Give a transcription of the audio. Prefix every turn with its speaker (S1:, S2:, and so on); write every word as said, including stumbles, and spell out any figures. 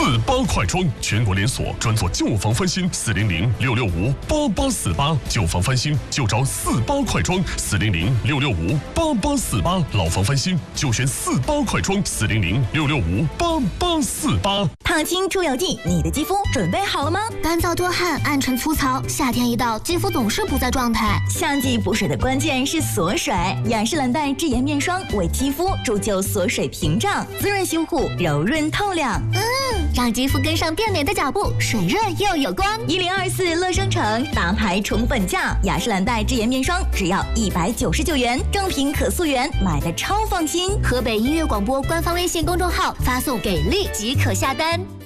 S1: 八快装，全国连锁，专做旧房翻新，四零零六六五八八四八，旧房翻新就找四八快装，四零零六六五八八四八，老房翻新就选四八快装，四零零六六五八八四八。
S2: 烫青出油剂，你的肌肤准备好了吗？
S3: 干燥多汗、暗沉粗糙，夏天一到，肌肤总是不在状态。
S2: 夏季补水的关键是锁水，雅诗兰黛智妍面霜为肌肤铸就锁水屏障，滋润修护，柔润透亮。
S3: 嗯，让肌肤跟上变美的脚步，水润又有光。
S2: 一零二四乐生城大牌宠本价，雅诗兰黛智妍面霜只要一百九十九元，正品可溯源，买的超放心。
S3: 河北音乐广播官方微信公众号发送给力即可下单。